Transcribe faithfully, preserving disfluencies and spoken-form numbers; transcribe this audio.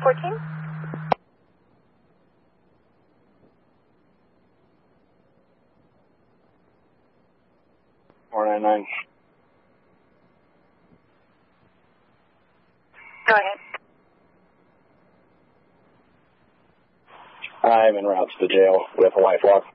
fourteen? four nine nine. Go ahead. I'm en route to the jail with a life lock.